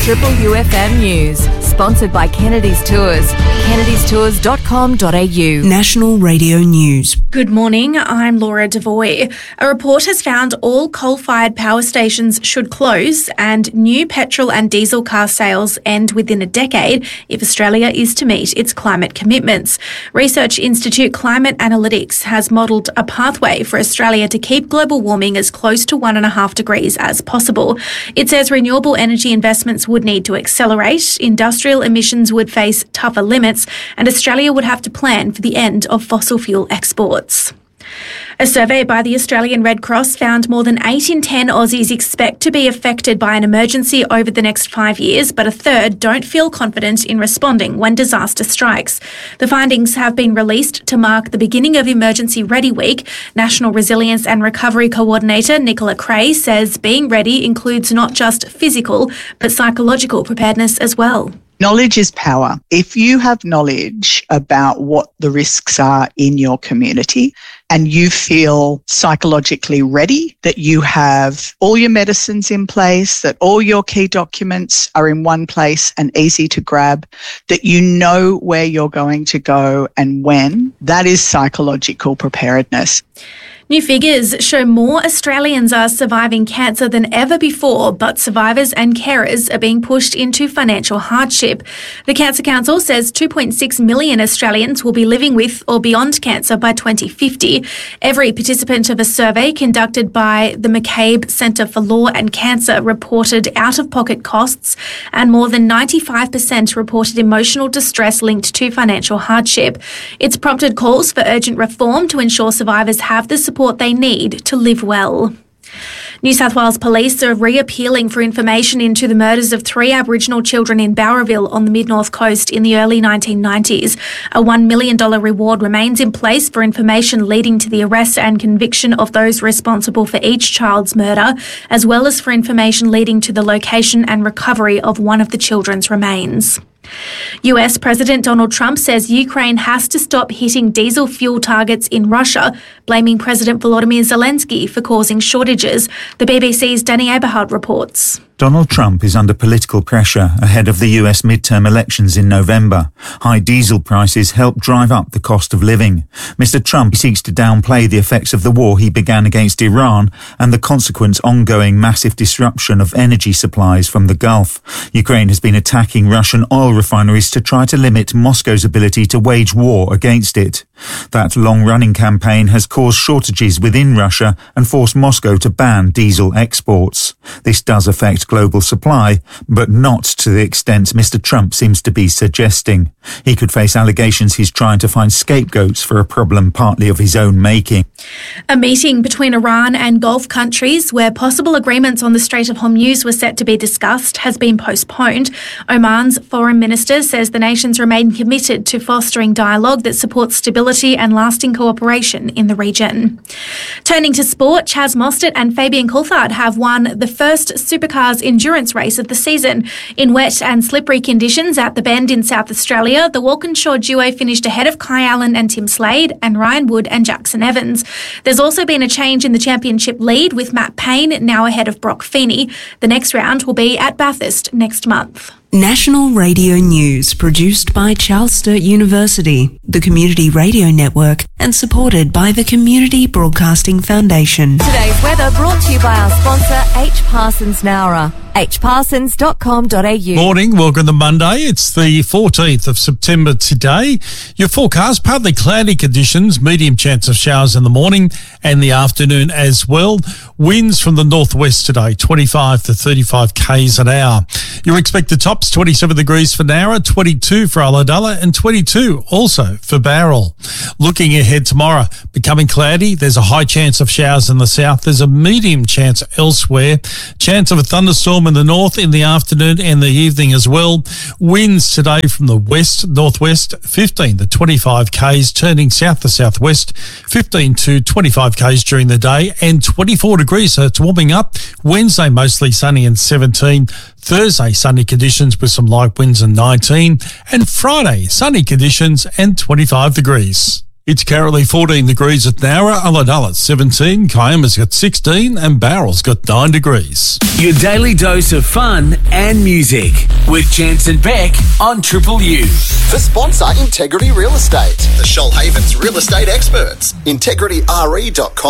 Triple UFM News, sponsored by Kennedy's Tours. kennedystours.com.au. National Radio News. Good morning, I'm Laura Devoy. A report has found all coal-fired power stations should close and new petrol and diesel car sales end within a decade if Australia is to meet its climate commitments. Research Institute Climate Analytics has modelled a pathway for Australia to keep global warming as close to 1.5 degrees as possible. It says renewable energy investments would need to accelerate, industrial emissions would face tougher limits, and Australia would have to plan for the end of fossil fuel exports. A survey by the Australian Red Cross found more than 8 in 10 Aussies expect to be affected by an emergency over the next 5 years, but a third don't feel confident in responding when disaster strikes. The findings have been released to mark the beginning of Emergency Ready Week. National Resilience and Recovery Coordinator Nicola Cray says being ready includes not just physical, but psychological preparedness as well. Knowledge is power. If you have knowledge about what the risks are in your community and you feel psychologically ready, that you have all your medicines in place, that all your key documents are in one place and easy to grab, that you know where you're going to go and when, that is psychological preparedness. New figures show more Australians are surviving cancer than ever before, but survivors and carers are being pushed into financial hardship. The Cancer Council says 2.6 million Australians will be living with or beyond cancer by 2050. Every participant of a survey conducted by the McCabe Centre for Law and Cancer reported out-of-pocket costs, and more than 95% reported emotional distress linked to financial hardship. It's prompted calls for urgent reform to ensure survivors have the support they need to live well. New South Wales Police are reappealing for information into the murders of 3 Aboriginal children in Bowraville on the Mid-North Coast in the early 1990s. A $1 million reward remains in place for information leading to the arrest and conviction of those responsible for each child's murder, as well as for information leading to the location and recovery of one of the children's remains. US President Donald Trump says Ukraine has to stop hitting diesel fuel targets in Russia, blaming President Volodymyr Zelensky for causing shortages. The BBC's Danny Eberhard reports. Donald Trump is under political pressure ahead of the US midterm elections in November. High diesel prices help drive up the cost of living. Mr. Trump seeks to downplay the effects of the war he began against Iran and the consequent ongoing massive disruption of energy supplies from the Gulf. Ukraine has been attacking Russian oil refineries to try to limit Moscow's ability to wage war against it. That long-running campaign has caused shortages within Russia and forced Moscow to ban diesel exports. This does affect global supply, but not to the extent Mr. Trump seems to be suggesting. He could face allegations he's trying to find scapegoats for a problem partly of his own making. A meeting between Iran and Gulf countries where possible agreements on the Strait of Hormuz were set to be discussed has been postponed. Oman's foreign minister says the nations remain committed to fostering dialogue that supports stability and lasting cooperation in the region. Turning to sport, Chaz Mostert and Fabian Coulthard have won the first supercars endurance race of the season. In wet and slippery conditions at the Bend in South Australia, the Walkinshaw duo finished ahead of Kai Allen and Tim Slade and Ryan Wood and Jackson Evans. There's also been a change in the championship lead, with Matt Payne now ahead of Brock Feeney. The next round will be at Bathurst next month. National Radio News, produced by Charles Sturt University, the Community Radio Network, and supported by the Community Broadcasting Foundation. Today's weather brought to you by our sponsor, H. Parsons Nowra. hparsons.com.au. Morning, welcome to Monday. It's the 14th of September today. Your forecast, partly cloudy conditions, medium chance of showers in the morning and the afternoon as well. Winds from the northwest today, 25 to 35 k's an hour. You're expected tops 27 degrees for Nowra, 22 for Ulladulla and 22 also for Bowral. Looking ahead tomorrow, becoming cloudy. There's a high chance of showers in the south. There's a medium chance elsewhere. Chance of a thunderstorm in the north in the afternoon and the evening as well. Winds today from the west, northwest, 15 to 25 k's, turning south to southwest, 15 to 25 k's during the day, and 24 degrees, so it's warming up. Wednesday, mostly sunny and 17. Thursday, sunny conditions with some light winds and 19. And Friday, sunny conditions and 25 degrees. It's currently 14 degrees at Nowra, Ulladulla 17, Kiama's got 16 and Barrel's got 9 degrees. Your daily dose of fun and music with Chance and Beck on Triple U. For sponsor Integrity Real Estate, the Shoalhaven's real estate experts. IntegrityRE.com.